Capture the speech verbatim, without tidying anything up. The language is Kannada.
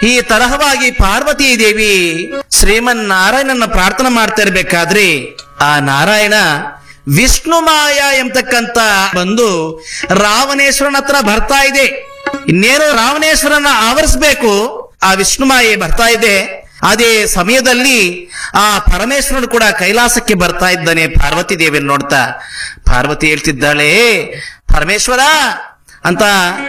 ಈ ತರಹವಾಗಿ ಪಾರ್ವತೀ ದೇವಿ ಶ್ರೀಮನ್ನಾರಾಯಣನ ಪ್ರಾರ್ಥನೆ ಮಾಡ್ತಾ ಇರ್ಬೇಕಾದ್ರೆ ಆ ನಾರಾಯಣ ವಿಷ್ಣುಮಾಯ ಎಂಬತಕ್ಕಂತ ಬಂದು ರಾವಣೇಶ್ವರನ ಹತ್ರ ಬರ್ತಾ ಇದೆ. ಇನ್ನೇನು ರಾವಣೇಶ್ವರನ ಆವರಿಸಬೇಕು, ಆ ವಿಷ್ಣುಮಾಯೆ ಬರ್ತಾ ಇದೆ. ಅದೇ ಸಮಯದಲ್ಲಿ ಆ ಪರಮೇಶ್ವರನು ಕೂಡ ಕೈಲಾಸಕ್ಕೆ ಬರ್ತಾ ಇದ್ದಾನೆ. ಪಾರ್ವತಿ ದೇವಿಯನ್ನು ನೋಡ್ತಾ ಪಾರ್ವತಿ ಹೇಳ್ತಿದ್ದಾಳೆ, ಪರಮೇಶ್ವರ ಅಂತ